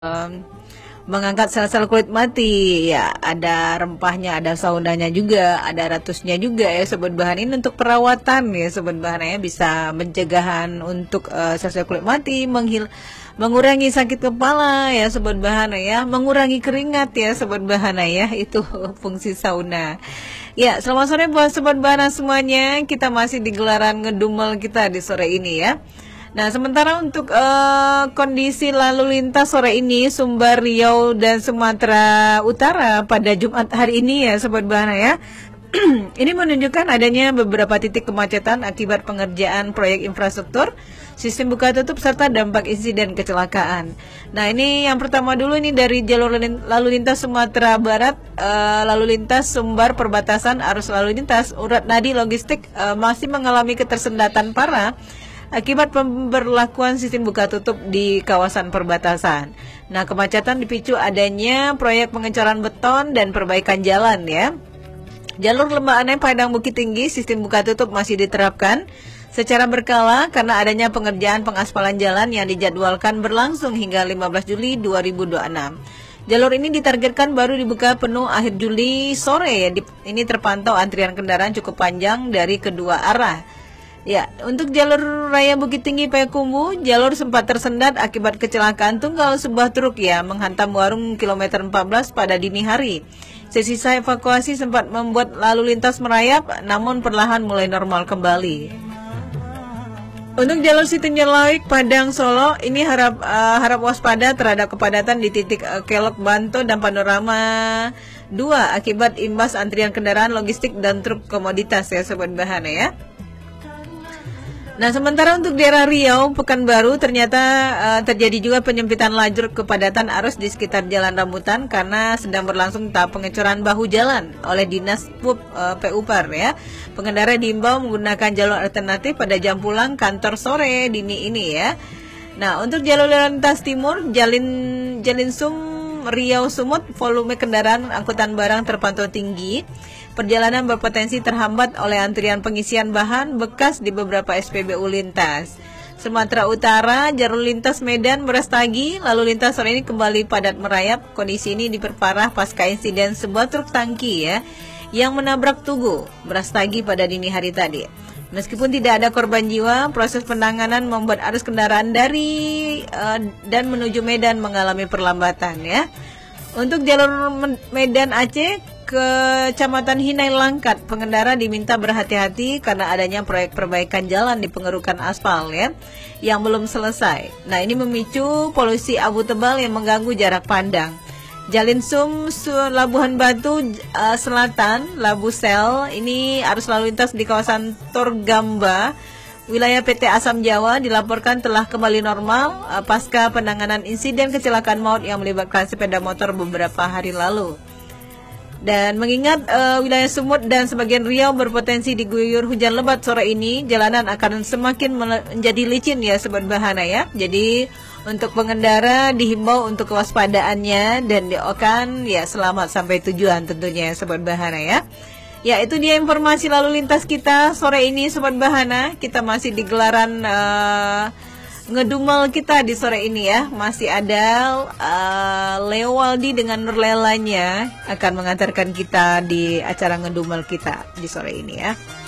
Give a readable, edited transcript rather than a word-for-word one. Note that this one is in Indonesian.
em, mengangkat sel-sel kulit mati. Ya, ada rempahnya, ada saunanya juga, ada ratusnya juga ya sobat bahan. Ini untuk perawatan ya sobat bahan, ya bisa pencegahan untuk sel-sel kulit mati, mengurangi sakit kepala ya sobat bahan ya, mengurangi keringat ya sobat bahan ya, itu fungsi sauna. Ya, selamat sore buat sobat bahan semuanya. Kita masih di gelaran ngedumel kita di sore ini ya. Nah, sementara untuk kondisi lalu lintas sore ini Sumbar, Riau, dan Sumatera Utara pada Jumat hari ini ya Sobat Bahana ya. Ini menunjukkan adanya beberapa titik kemacetan akibat pengerjaan proyek infrastruktur, sistem buka tutup, serta dampak insiden kecelakaan. Nah, ini yang pertama dulu ini dari jalur lalu lintas Sumatera Barat, lalu lintas Sumbar perbatasan arus lalu lintas, urat nadi logistik masih mengalami ketersendatan parah akibat pemberlakuan sistem buka tutup di kawasan perbatasan. Nah, kemacetan dipicu adanya proyek pengecoran beton dan perbaikan jalan ya. Jalur Lembah Anai Padang Bukit Tinggi sistem buka tutup masih diterapkan secara berkala karena adanya pengerjaan pengaspalan jalan yang dijadwalkan berlangsung hingga 15 Juli 2026. Jalur ini ditargetkan baru dibuka penuh akhir Juli sore. Ini terpantau antrian kendaraan cukup panjang dari kedua arah. Ya, untuk jalur Raya Bukit Tinggi Payakumbuh, jalur sempat tersendat akibat kecelakaan tunggal sebuah truk ya menghantam warung kilometer 14 pada dini hari. Sisa evakuasi sempat membuat lalu lintas merayap, namun perlahan mulai normal kembali. Untuk jalur Sitinjelaik Padang Solo, ini harap waspada terhadap kepadatan di titik Kelok Banto dan Panorama 2 akibat imbas antrian kendaraan logistik dan truk komoditas ya sobat bahana ya. Nah, sementara untuk daerah Riau, Pekanbaru ternyata terjadi juga penyempitan lajur kepadatan arus di sekitar Jalan Rambutan karena sedang berlangsung tahap pengecoran bahu jalan oleh Dinas PUPR ya. Pengendara diimbau menggunakan jalur alternatif pada jam pulang kantor sore dini ini ya. Nah, untuk jalur lintas timur, Jalin Sum Riau Sumut, volume kendaraan angkutan barang terpantau tinggi. Perjalanan berpotensi terhambat oleh antrian pengisian bahan bekas di beberapa SPBU lintas. Sumatera Utara, jalur lintas Medan Brastagi, lalu lintas sore ini kembali padat merayap. Kondisi ini diperparah pasca insiden sebuah truk tangki ya yang menabrak Tugu Brastagi pada dini hari tadi. Meskipun tidak ada korban jiwa, proses penanganan membuat arus kendaraan dari dan menuju Medan mengalami perlambatan ya. Untuk jalur Medan Aceh, Kecamatan Hinai Langkat, pengendara diminta berhati-hati karena adanya proyek perbaikan jalan di pengerukan aspal ya yang belum selesai. Nah, ini memicu polusi abu tebal yang mengganggu jarak pandang. Jalin Sum Labuhan Batu Selatan, Labusel, ini arus lalu lintas di kawasan Torgamba, wilayah PT Asam Jawa dilaporkan telah kembali normal pasca penanganan insiden kecelakaan maut yang melibatkan sepeda motor beberapa hari lalu. Dan mengingat wilayah Sumut dan sebagian Riau berpotensi diguyur hujan lebat sore ini, jalanan akan semakin menjadi licin ya sobat bahana ya. Jadi untuk pengendara dihimbau untuk kewaspadaannya dan doakan ya selamat sampai tujuan tentunya ya sobat bahana ya. Ya, itu dia informasi lalu lintas kita sore ini sobat bahana. Kita masih di gelaran ngedumel kita di sore ini ya. Masih ada Leo Waldi dengan Nurlelanya akan mengantarkan kita di acara ngedumel kita di sore ini ya.